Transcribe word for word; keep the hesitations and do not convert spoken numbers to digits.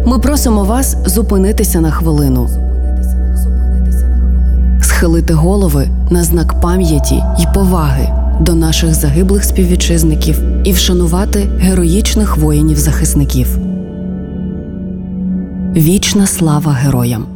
Ми просимо вас зупинитися на хвилину, схилити голови на знак пам'яті й поваги до наших загиблих співвітчизників і вшанувати героїчних воїнів-захисників. Вічна слава героям!